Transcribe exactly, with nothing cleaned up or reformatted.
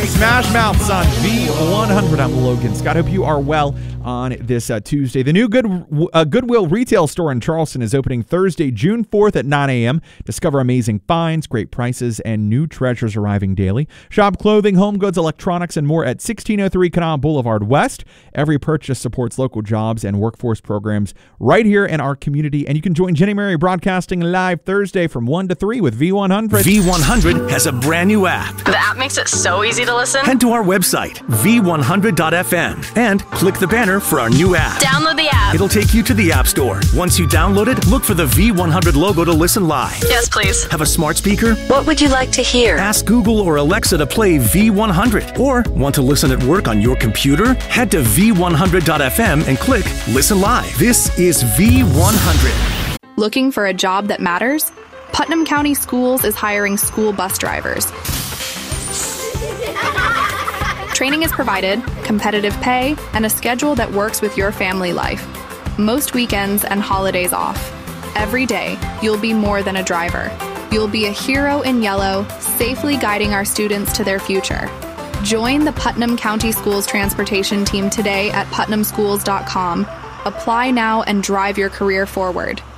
Smash Mouths on V one hundred. I'm Logan Scott. Hope you are well on this uh, Tuesday. The new Good uh, Goodwill retail store in Charleston is opening Thursday, June fourth at nine a.m. Discover amazing finds, great prices, and new treasures arriving daily. Shop clothing, home goods, electronics, and more at sixteen oh three Canal Boulevard West. Every purchase supports local jobs and workforce programs right here in our community. And you can join Jenny Mary Broadcasting live Thursday from one to three with V one hundred. V one hundred has a brand new app. The app makes it so easy to listen. Head to our website, v one hundred dot f m, and click the banner for our new app. Download the app. It'll take you to the App Store. Once you download it, look for the V one hundred logo to listen live. Yes, please. Have a smart speaker? What would you like to hear? Ask Google or Alexa to play V one hundred. Or want to listen at work on your computer? Head to v one hundred dot f m and click Listen Live. This is V one hundred. Looking for a job that matters? Putnam County Schools is hiring school bus drivers. Training is provided, competitive pay, and a schedule that works with your family life. Most weekends and holidays off. Every day, you'll be more than a driver. You'll be a hero in yellow, safely guiding our students to their future. Join the Putnam County Schools transportation team today at putnam schools dot com. Apply now and drive your career forward.